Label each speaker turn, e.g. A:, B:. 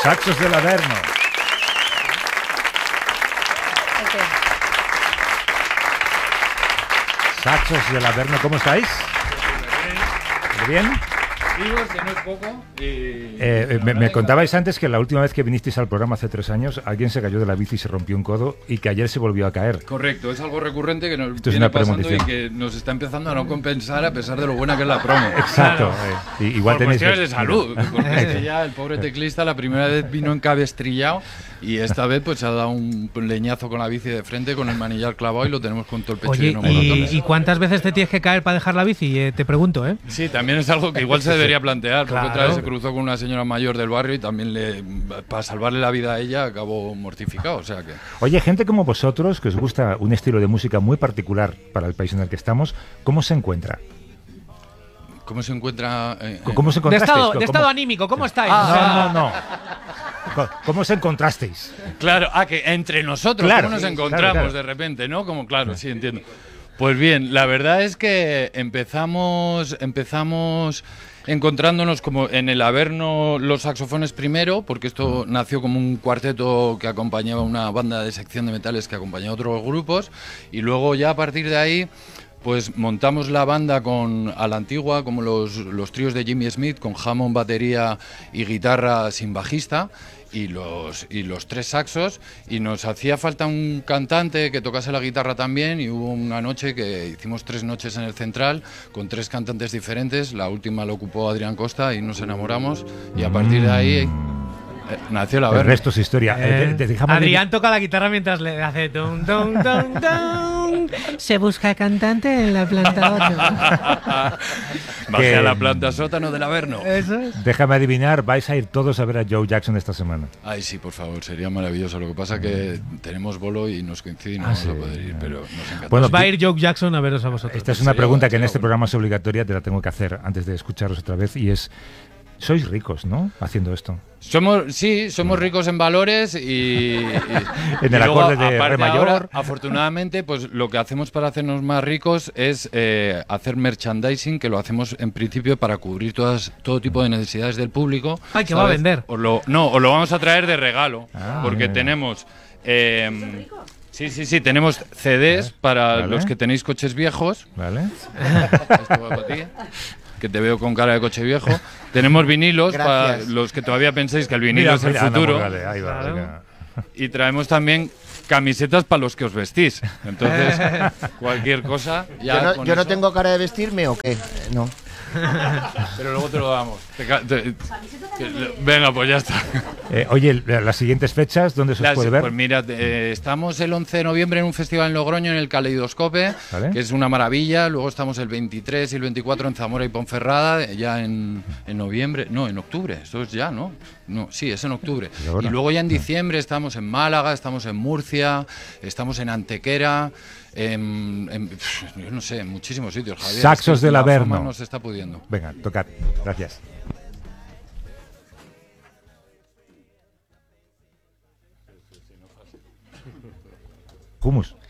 A: Saxos del Averno. Saxos del Averno, ¿cómo estáis? ¿Muy bien?
B: Digo que no es poco.
A: Me contabais antes que la última vez que vinisteis al programa hace 3 años, alguien se cayó de la bici y se rompió un codo y que ayer se volvió a caer.
B: Correcto, es algo recurrente que nos
A: Esto es
B: viene
A: una
B: pasando y
A: premonición.
B: que nos está empezando a no compensar a pesar de lo buena que es la promo.
A: Exacto. Igual
B: Por
A: tenéis
B: cuestiones de salud. Porque es que ya el pobre teclista la primera vez vino encabestrillado y esta vez pues se ha dado un leñazo con la bici de frente, con el manillar clavado y lo tenemos con todo el pecho
C: Oye,
B: lleno de moratones.
C: ¿y cuántas veces te tienes que caer para dejar la bici? Te pregunto, ¿eh?
B: Sí, también es algo que igual se debería plantear, porque
C: Claro.
B: otra vez se cruzó con una señora mayor del barrio y también para salvarle la vida a ella acabó mortificado, o sea que...
A: Oye, gente como vosotros, que os gusta un estilo de música muy particular para el país en el que estamos, ¿cómo se encuentra?
B: ¿Cómo se encuentra...?
A: ¿Cómo se
C: De
A: encontrasteis?
C: estado anímico, ¿cómo estáis?
A: No. ¿Cómo se encontrasteis?
B: Claro, que entre nosotros,
A: Claro,
B: ¿cómo nos
A: sí,
B: encontramos
A: claro.
B: de repente, no? Como claro, sí, entiendo. Pues bien, la verdad es que empezamos encontrándonos como en el Averno los saxofones primero, porque esto nació como un cuarteto que acompañaba una banda de sección de metales que acompañaba a otros grupos, y luego ya a partir de ahí pues montamos la banda a la antigua, como los tríos de Jimmy Smith, con Hammond, batería y guitarra sin bajista, y los 3 saxos, y nos hacía falta un cantante que tocase la guitarra también, y hubo una noche que hicimos 3 noches en el Central con 3 cantantes diferentes. La última lo ocupó Adrián Costa y nos enamoramos, y a partir de ahí nació la
A: El
B: Averno.
A: resto es historia.
C: Adrián toca la guitarra mientras le hace dun, dun, dun, dun. Se busca cantante en la planta 8.
B: Bajé a la planta sótano del Averno.
C: Eso es.
A: Déjame adivinar, vais a ir todos a ver a Joe Jackson esta semana.
B: Ay, sí, por favor, sería maravilloso. Lo que pasa es que tenemos bolo y nos coincide y no vamos a poder ir, pero nos encanta.
A: Bueno,
C: Va a ir Joe Jackson a veros a vosotros.
A: Esta es una
B: Sería
A: pregunta que en
B: bueno,
A: este
B: sería
A: programa es obligatoria, te la tengo que hacer antes de escucharos otra vez, y es, sois ricos, ¿no? Haciendo esto.
B: Somos ricos en valores y
A: En el
B: luego,
A: acorde de
B: aparte
A: re mayor.
B: ahora, afortunadamente, pues lo que hacemos para hacernos más ricos es hacer merchandising, que lo hacemos en principio para cubrir todo tipo de necesidades del público.
C: Ay, que va a vender.
B: Os lo vamos a traer de regalo, porque
A: mira.
B: tenemos... Sí, tenemos CDs para
A: Vale.
B: los que tenéis coches viejos.
A: ¿Vale?
B: Esto va para ti, que te veo con cara de coche viejo. Tenemos vinilos para los que todavía pensáis que el vinilo es el futuro.
A: Vale, ahí va,
C: Claro.
A: venga.
B: Y traemos también camisetas para los que os vestís. Entonces, cualquier cosa. Ya
D: ¿Yo no tengo cara de vestirme o qué? No.
B: Pero luego te lo damos. Venga, pues ya está.
A: Oye, las siguientes fechas, ¿dónde se os puede ver?
B: Pues mira, estamos el 11 de noviembre en un festival en Logroño, en el Caleidoscope,
A: Vale.
B: que es una maravilla. Luego estamos el 23 y el 24 en Zamora y Ponferrada, ya en noviembre. No, en octubre. Esto es ya, ¿no? No, sí, es en octubre.
A: ¿Y ahora?
B: Y luego ya en diciembre estamos en Málaga, estamos en Murcia, estamos en Antequera. Yo no sé, en muchísimos sitios, Javier.
A: Saxos
B: Es que
A: del
B: la fama
A: Averno.
B: no se está pudiendo.
A: Venga, tocad. Gracias. Hummus.